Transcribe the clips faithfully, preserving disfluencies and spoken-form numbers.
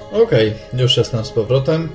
Okej, okay, już jestem z powrotem.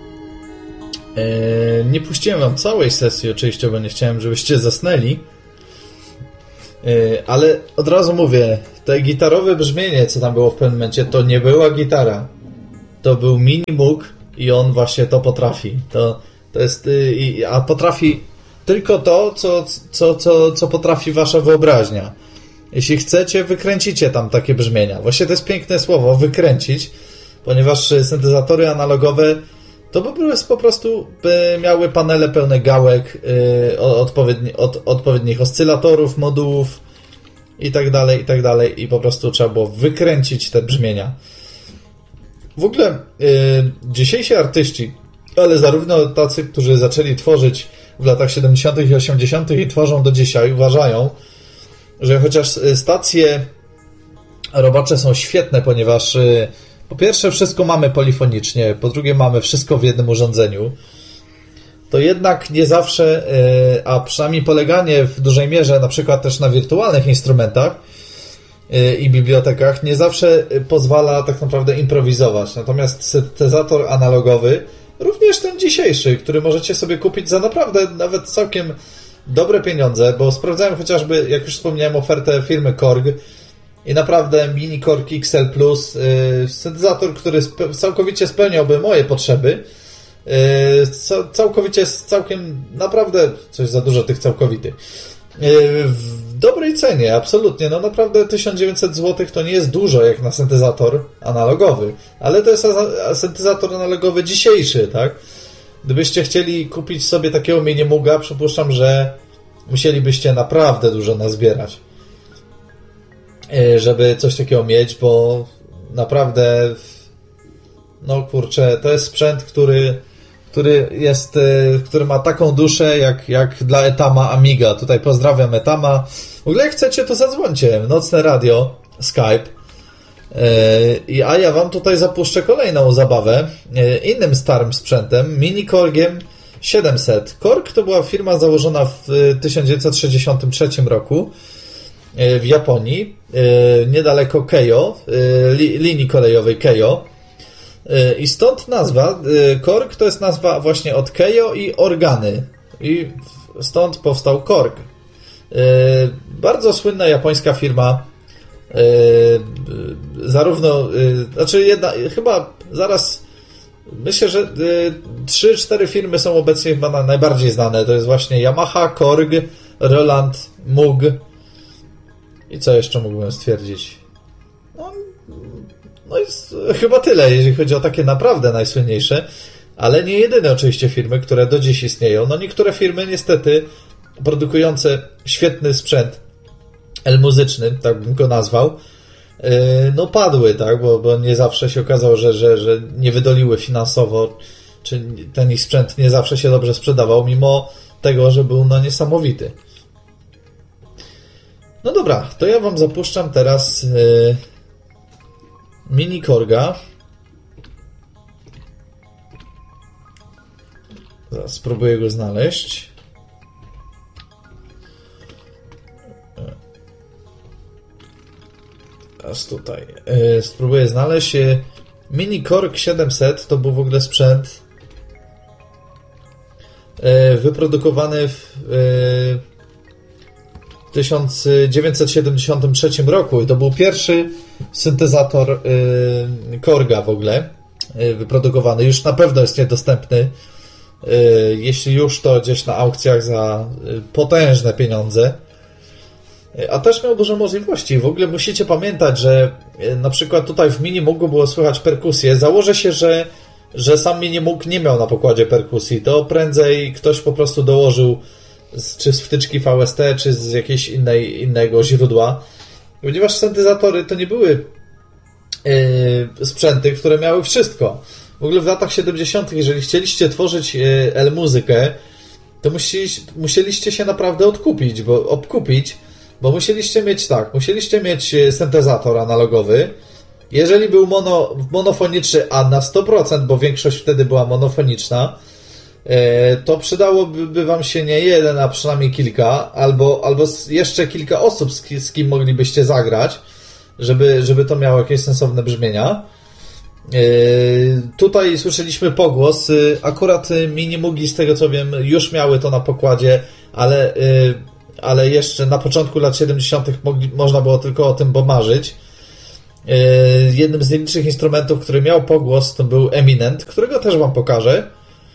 Eee, nie puściłem wam całej sesji oczywiście, bo nie chciałem, żebyście zasnęli. Eee, ale od razu mówię, to gitarowe brzmienie, co tam było w pewnym momencie, to nie była gitara. To był Mini Moog i on właśnie to potrafi. To, to jest, yy, a potrafi tylko to, co, co, co, co potrafi wasza wyobraźnia. Jeśli chcecie, wykręcicie tam takie brzmienia. Właśnie to jest piękne słowo, wykręcić, ponieważ syntezatory analogowe to by były po prostu, by miały panele pełne gałek, yy, odpowiedni, od, odpowiednich oscylatorów, modułów i tak dalej, i tak dalej, i po prostu trzeba było wykręcić te brzmienia. W ogóle yy, dzisiejsi artyści, ale zarówno tacy, którzy zaczęli tworzyć w latach siedemdziesiątych i osiemdziesiątych i tworzą do dzisiaj, uważają, że chociaż stacje robocze są świetne, ponieważ yy, po pierwsze wszystko mamy polifonicznie, po drugie mamy wszystko w jednym urządzeniu, to jednak nie zawsze, yy, a przynajmniej poleganie w dużej mierze na przykład też na wirtualnych instrumentach yy, i bibliotekach nie zawsze pozwala tak naprawdę improwizować. Natomiast syntezator analogowy, również ten dzisiejszy, który możecie sobie kupić za naprawdę nawet całkiem dobre pieniądze, bo sprawdzałem chociażby, jak już wspomniałem, ofertę firmy Korg i naprawdę Mini Korg X L Plus, yy, syntezator, który spe- całkowicie spełniałby moje potrzeby, yy, ca- całkowicie, całkiem, naprawdę, coś za dużo tych całkowitych, yy, w dobrej cenie, absolutnie, no naprawdę tysiąc dziewięćset złotych to nie jest dużo jak na syntezator analogowy, ale to jest a- a syntezator analogowy dzisiejszy, tak? Gdybyście chcieli kupić sobie takiego Mini Mooga, przypuszczam, że musielibyście naprawdę dużo nazbierać, żeby coś takiego mieć, bo naprawdę, no kurczę, to jest sprzęt, który, który jest, który ma taką duszę, jak, jak dla Etama Amiga. Tutaj pozdrawiam Etama. W ogóle jak chcecie, to zadzwońcie. Nocne radio, Skype. I a ja wam tutaj zapuszczę kolejną zabawę innym starym sprzętem, Mini Korgiem siedemset. Korg to była firma założona w tysiąc dziewięćset sześćdziesiątym trzecim roku w Japonii, niedaleko Keio, linii kolejowej Keio. I stąd nazwa, Korg to jest nazwa właśnie od Keio i organy. I stąd powstał Korg. Bardzo słynna japońska firma, zarówno, znaczy jedna, chyba zaraz, myślę, że trzy cztery firmy są obecnie chyba najbardziej znane. To jest właśnie Yamaha, Korg, Roland, Moog. I co jeszcze mógłbym stwierdzić? No, no jest chyba tyle, jeżeli chodzi o takie naprawdę najsłynniejsze, ale nie jedyne oczywiście firmy, które do dziś istnieją. No niektóre firmy niestety produkujące świetny sprzęt el-muzyczny, tak bym go nazwał, no padły, tak, bo, bo nie zawsze się okazało, że, że, że nie wydoliły finansowo, czy ten ich sprzęt nie zawsze się dobrze sprzedawał, mimo tego, że był no niesamowity. No dobra, to ja wam zapuszczam teraz yy, Mini Korga. Zaraz spróbuję go znaleźć. Teraz tutaj. Yy, spróbuję znaleźć. Yy, Mini Korg siedemset to był w ogóle sprzęt yy, wyprodukowany w yy, tysiąc dziewięćset siedemdziesiątym trzecim roku i to był pierwszy syntezator y, Korga w ogóle y, wyprodukowany. Już na pewno jest niedostępny. Y, jeśli już, to gdzieś na aukcjach za y, potężne pieniądze. Y, a też miał dużo możliwości. W ogóle musicie pamiętać, że y, na przykład tutaj w Mini Moogu było słychać perkusję. Założę się, że, że sam Mini Moog nie miał na pokładzie perkusji. To prędzej ktoś po prostu dołożył z, czy z wtyczki V S T, czy z jakiegoś innej, innego źródła. Ponieważ syntezatory to nie były yy, sprzęty, które miały wszystko. W ogóle w latach siedemdziesiątych, jeżeli chcieliście tworzyć yy, el-muzykę, to musieliście, musieliście się naprawdę odkupić, bo, obkupić, bo musieliście mieć tak, musieliście mieć syntezator analogowy. Jeżeli był mono, monofoniczny, a na sto procent, bo większość wtedy była monofoniczna, to przydałoby wam się nie jeden, a przynajmniej kilka, albo, albo jeszcze kilka osób, z kim moglibyście zagrać, żeby, żeby to miało jakieś sensowne brzmienia. Tutaj słyszeliśmy pogłos. Akurat Minimugi, z tego co wiem, już miały to na pokładzie, ale, ale jeszcze na początku lat siedemdziesiątych mogli, można było tylko o tym pomarzyć. Jednym z najliczniejszych instrumentów, który miał pogłos, to był Eminent, którego też wam pokażę.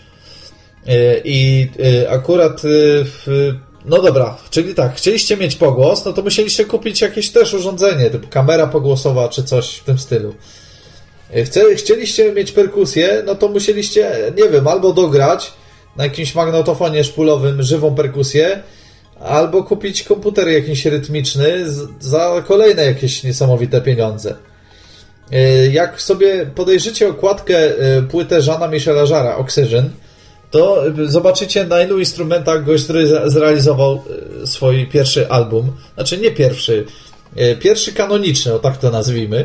I akurat w... No dobra, czyli tak, chcieliście mieć pogłos, no to musieliście kupić jakieś też urządzenie, typu kamera pogłosowa czy coś w tym stylu. Chce, chcieliście mieć perkusję, no to musieliście, nie wiem, albo dograć na jakimś magnetofonie szpulowym żywą perkusję, albo kupić komputer jakiś rytmiczny za kolejne jakieś niesamowite pieniądze. Jak sobie podejrzycie okładkę płytę Jeana Michela Jarre'a, Oxygen, to zobaczycie, na ilu instrumentach gość, który zrealizował swój pierwszy album, znaczy nie pierwszy, pierwszy kanoniczny, o tak to nazwijmy,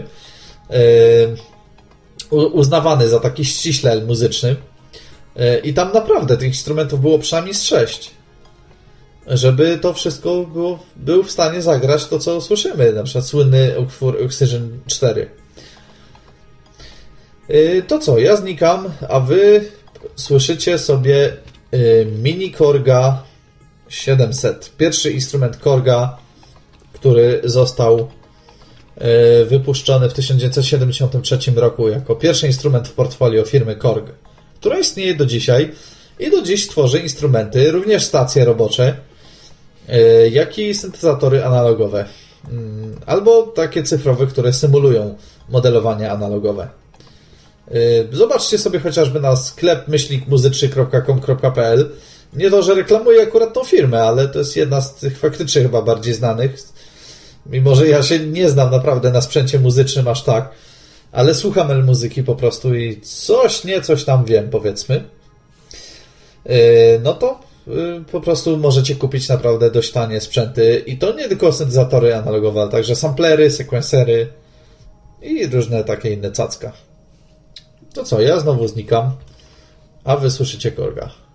uznawany za taki ściśle muzyczny, i tam naprawdę tych instrumentów było przynajmniej z sześć, żeby to wszystko było, był w stanie zagrać to, co słyszymy, na przykład słynny utwór Oxygen cztery. To co, ja znikam, a wy słyszycie sobie Mini Korga siedemset. Pierwszy instrument Korga, który został wypuszczony w tysiąc dziewięćset siedemdziesiątym trzecim roku jako pierwszy instrument w portfolio firmy Korg, która istnieje do dzisiaj i do dziś tworzy instrumenty, również stacje robocze, jak i syntezatory analogowe, albo takie cyfrowe, które symulują modelowanie analogowe. Zobaczcie sobie chociażby na sklep myślnik muzyczny kropka com kropka p l. Nie to, że reklamuję akurat tą firmę, ale to jest jedna z tych faktycznie chyba bardziej znanych. Mimo że ja się nie znam naprawdę na sprzęcie muzycznym aż tak, ale słucham muzyki po prostu i coś, nie coś tam wiem, powiedzmy. No to po prostu możecie kupić naprawdę dość tanie sprzęty i to nie tylko syntezatory analogowe, ale także samplery, sekwensery i różne takie inne cacka. To co, ja znowu znikam, a wy słyszycie Korga.